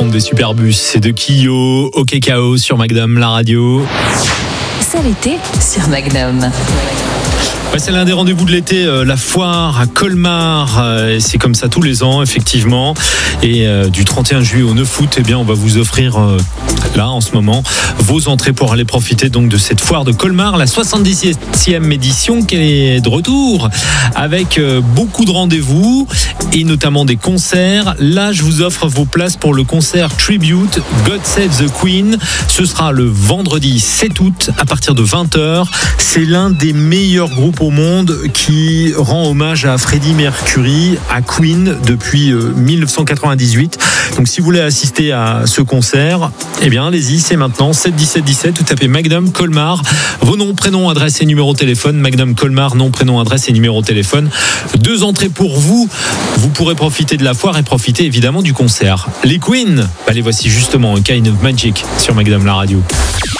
son des Superbus, c'est de Kyo, OK Chaos sur Magnum, la radio. C'est l'été sur Magnum. Ouais, c'est l'un des rendez-vous de l'été, la foire à Colmar. C'est comme ça tous les ans, effectivement. Et du 31 juillet au 9 août, eh bien, on va vous offrir, là, en ce moment, vos entrées pour aller profiter donc de cette foire de Colmar, la 77e édition qui est de retour avec beaucoup de rendez-vous et notamment des concerts. Là, je vous offre vos places pour le concert Tribute God Save the Queen. Ce sera le vendredi 7 août à partir de 20h. C'est l'un des meilleurs groupes au monde qui rend hommage à Freddie Mercury, à Queen depuis 1998. Donc si vous voulez assister à ce concert, eh bien allez-y, c'est maintenant 7 17 17, vous tapez Magnum Colmar, vos noms, prénoms, adresse et numéro de téléphone. Magnum Colmar, nom, prénom, adresse et numéro de téléphone. 2 entrées pour vous. Vous pourrez profiter de la foire et profiter évidemment du concert. Les Queen, les voici justement, un Kind of Magic sur Magnum la radio.